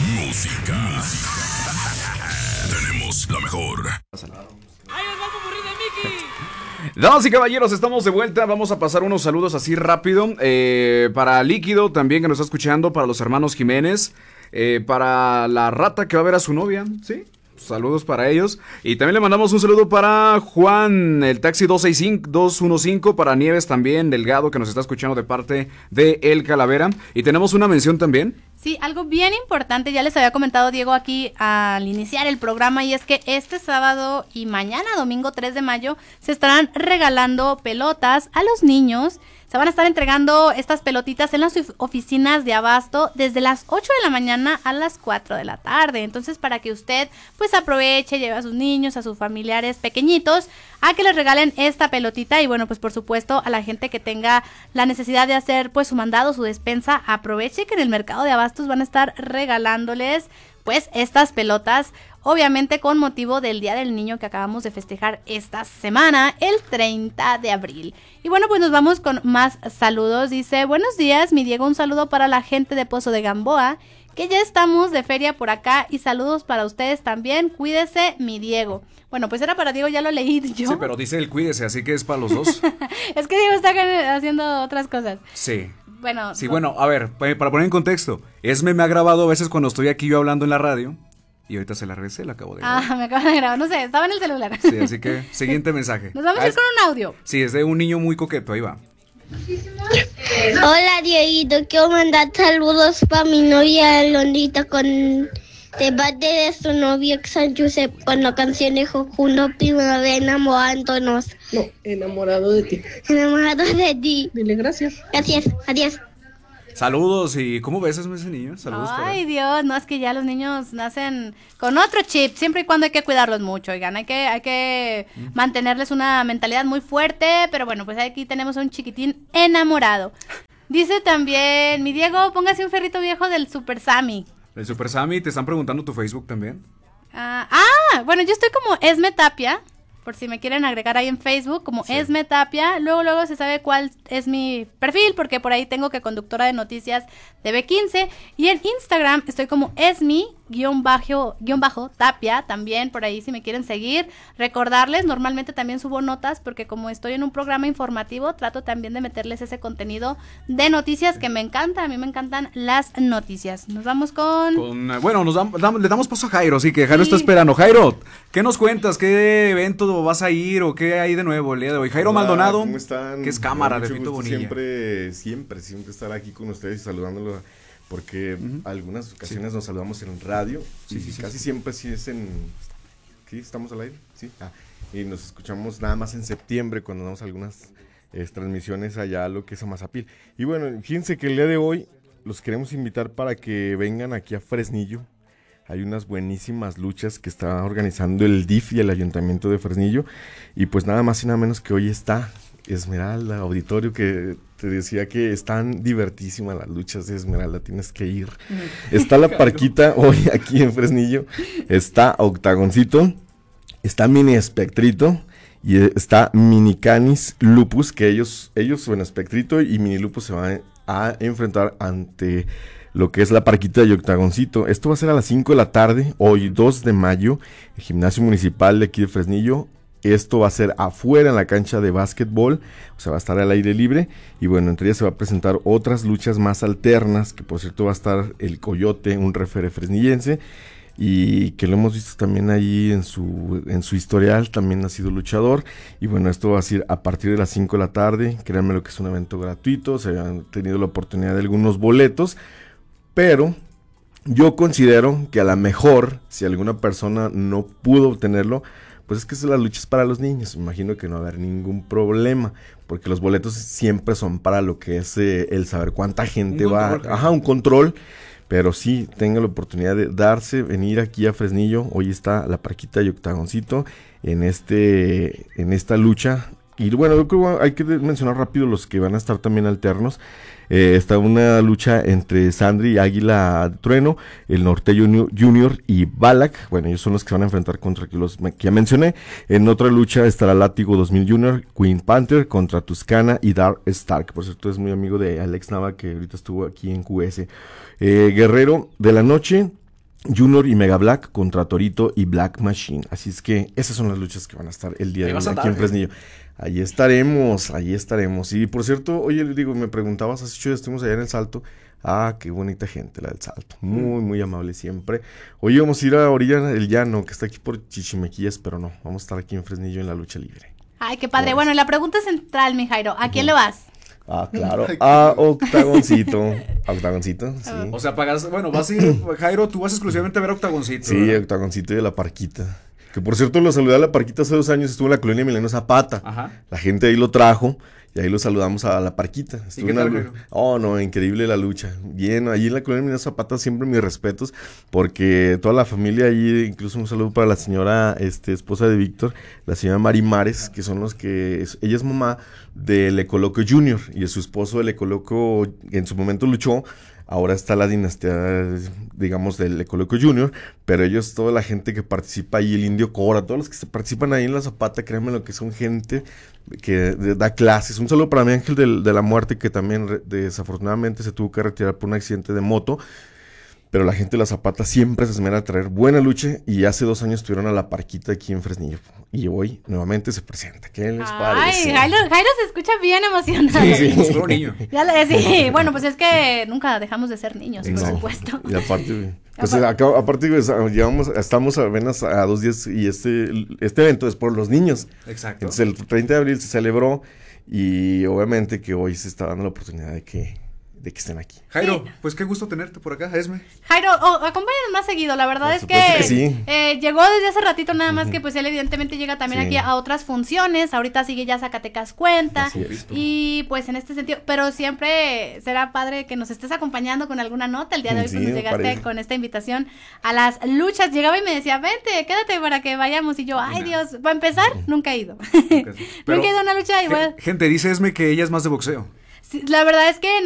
Música. Tenemos la mejor. ¡Ahí nos va el popurrí de Mickey! Damas y caballeros, estamos de vuelta. Vamos a pasar unos saludos así rápido. Para Líquido también, que nos está escuchando. Para los hermanos Jiménez. Para la rata que va a ver a su novia. ¿Sí? Saludos para ellos. Y también le mandamos un saludo para Juan, el taxi 215. Para Nieves también, Delgado, que nos está escuchando de parte de El Calavera. Y tenemos una mención también. Sí, algo bien importante, ya les había comentado Diego aquí al iniciar el programa, y es que este sábado y mañana, domingo 3 de mayo, se estarán regalando pelotas a los niños. Se van a estar entregando estas pelotitas en las oficinas de Abasto desde las 8 de la mañana a las 4 de la tarde. Entonces, para que usted pues aproveche, lleve a sus niños, a sus familiares pequeñitos, a que les regalen esta pelotita. Y bueno, pues por supuesto, a la gente que tenga la necesidad de hacer pues su mandado, su despensa, aproveche que en el mercado de Abastos van a estar regalándoles pues estas pelotas, obviamente con motivo del Día del Niño que acabamos de festejar esta semana, el 30 de abril. Y bueno, pues nos vamos con más saludos. Dice, buenos días, mi Diego, un saludo para la gente de Pozo de Gamboa, que ya estamos de feria por acá, y saludos para ustedes también, cuídese, mi Diego. Bueno, pues era para Diego, ya lo leí yo. Sí, pero dice el cuídese, así que es para los dos. Es que Diego está haciendo otras cosas. Sí. Bueno, sí, bueno, a ver, para poner en contexto, Esme me ha grabado a veces cuando estoy aquí yo hablando en la radio, y ahorita se la regresé, la acabo de grabar. Ah, me acabo de grabar, no sé, estaba en el celular. Sí, así que, siguiente mensaje. Nos vamos a ir con un audio. Sí, es de un niño muy coqueto, ahí va. Hola, Dieguito, quiero mandar saludos para mi novia Londita de parte de su novio San Josep con la canción de Juno Primavera enamorándonos. No, enamorado de ti. Enamorados de ti. Dile gracias. Gracias, adiós. Saludos, y ¿cómo ves ese niño? Saludos. Ay, Dios, no, es que ya los niños nacen con otro chip, siempre y cuando hay que cuidarlos mucho, oigan, hay que mantenerles una mentalidad muy fuerte, pero bueno, pues aquí tenemos a un chiquitín enamorado. Dice también, mi Diego, póngase un ferrito viejo del Super Sammy. El Super Sammy, te están preguntando tu Facebook también. Bueno, yo estoy como Esme Tapia, por si me quieren agregar ahí en Facebook, como sí. Esme Tapia. Luego se sabe cuál es mi perfil, porque por ahí tengo que conductora de noticias de B15. Y en Instagram estoy como Esmi_Tapia, también por ahí si me quieren seguir. Recordarles, normalmente también subo notas, porque como estoy en un programa informativo, trato también de meterles ese contenido de noticias que me encanta. A mí me encantan las noticias. Nos vamos bueno, le damos paso a Jairo, sí, que Jairo está esperando. Jairo, ¿qué nos cuentas? ¿Qué evento vas a ir o qué hay de nuevo el día de hoy? Jairo Maldonado, ¿cómo están? Que es cámara de Fito Bonilla. Siempre estar aquí con ustedes y saludándolo, porque algunas ocasiones nos saludamos en radio, casi siempre sí es en... ¿Sí? ¿Estamos al aire? Sí. Y nos escuchamos nada más en septiembre cuando damos algunas transmisiones allá a lo que es Amazapil. Y bueno, fíjense que el día de hoy los queremos invitar para que vengan aquí a Fresnillo. Hay unas buenísimas luchas que está organizando el DIF y el Ayuntamiento de Fresnillo. Y pues nada más y nada menos que hoy está Esmeralda Auditorio, que te decía que están divertísimas las luchas de Esmeralda, tienes que ir. Está la Parquita hoy aquí en Fresnillo, está Octagoncito, está Mini Espectrito y está Mini Canis Lupus, que ellos, bueno, Espectrito y Mini Lupus se van a enfrentar ante lo que es la Parquita y Octagoncito. Esto va a ser a las 5 de la tarde, hoy 2 de mayo, el Gimnasio Municipal de aquí de Fresnillo. Esto va a ser afuera en la cancha de básquetbol, o sea, va a estar al aire libre. Y bueno, entre ellas se va a presentar otras luchas más alternas, que por cierto va a estar el Coyote, un referee fresnillense, y que lo hemos visto también ahí en su historial, también ha sido luchador. Y bueno, esto va a ser a partir de las 5 de la tarde, créanme lo que es un evento gratuito, se han tenido la oportunidad de algunos boletos, pero yo considero que a lo mejor, si alguna persona no pudo obtenerlo, pues es que las luchas para los niños, me imagino que no va a haber ningún problema, porque los boletos siempre son para lo que es el saber cuánta gente va, un control, pero sí, tenga la oportunidad de venir aquí a Fresnillo. Hoy está la Parquita y Octagoncito en esta lucha. Y bueno, yo creo que hay que mencionar rápido los que van a estar también alternos. Está una lucha entre Sandri y Águila Trueno, el Norteño Junior y Balak. Bueno, ellos son los que van a enfrentar contra los que ya mencioné. En otra lucha estará Látigo 2000 Junior, Queen Panther contra Tuscana y Dark Stark. Por cierto, es muy amigo de Alex Nava, que ahorita estuvo aquí en QS. Guerrero de la Noche Junior y Mega Black contra Torito y Black Machine. Así es que esas son las luchas que van a estar el día Ahí de hoy vas a aquí andar, en Fresnillo. Ahí estaremos. Y por cierto, oye, digo, me preguntabas, hace 8 días estuvimos allá en el Salto. Ah, qué bonita gente la del Salto. Muy, muy amable siempre. Hoy vamos a ir a Orilla del Llano, que está aquí por Chichimequillas, pero no, vamos a estar aquí en Fresnillo en la lucha libre. Ay, qué padre. Bueno, y la pregunta central, mi Jairo, ¿a quién le vas? Ah, claro. A Octagoncito. A Octagoncito, sí. O sea, pagas, bueno, vas a ir, Jairo, tú vas exclusivamente a ver a Octagoncito. Sí, ¿verdad? Octagoncito y de la Parquita. Que por cierto lo saludé a la Parquita hace 2 años, estuvo en la colonia Emiliano Zapata. Ajá. La gente ahí lo trajo y ahí lo saludamos a la Parquita. ¿Y qué tal, Jairo? Oh, no, increíble la lucha. Bien, ahí en la colonia Emiliano Zapata siempre mis respetos, porque toda la familia ahí, incluso un saludo para la señora, esposa de Víctor, la señora Mari Mares, que son los que, ella es mamá del Ecoloco Junior, y su esposo el Ecoloco en su momento luchó. Ahora está la dinastía, digamos, del Ecoloco Junior, pero ellos, toda la gente que participa ahí, el Indio Cora, todos los que se participan ahí en la Zapata, créanme lo que son gente que da clases. Un saludo para mi Ángel de la Muerte, que también desafortunadamente se tuvo que retirar por un accidente de moto. Pero la gente de la Zapata siempre se esmera a traer buena lucha, y hace 2 años tuvieron a la Parquita aquí en Fresnillo. Y hoy nuevamente se presenta. ¿Qué les parece? Ay, Jairo se escucha bien emocionado. Sí, es puro niño. Sí, bueno, pues es que nunca dejamos de ser niños, por No. supuesto. Y aparte, pues aparte estamos apenas a 2 días, y este evento es por los niños. Exacto. Entonces el 30 de abril se celebró, y obviamente que hoy se está dando la oportunidad de que estén aquí. Jairo, pues qué gusto tenerte por acá, Esme. Jairo, acompáñanos más seguido, la verdad Por es supuesto que que sí. Llegó desde hace ratito, nada más que pues él evidentemente llega también Sí. aquí a otras funciones, ahorita sigue ya Zacatecas Cuenta, Así es. y pues en este sentido, pero siempre será padre que nos estés acompañando con alguna nota. El día de hoy Sí, pues nos me llegaste parece. con esta invitación a las luchas, llegaba y me decía, vente, quédate para que vayamos, y yo, ay Dios, para empezar, nunca he ido, Pero, nunca he ido a una lucha, y bueno, Gente, dice Esme que ella es más de boxeo. sí, la verdad es que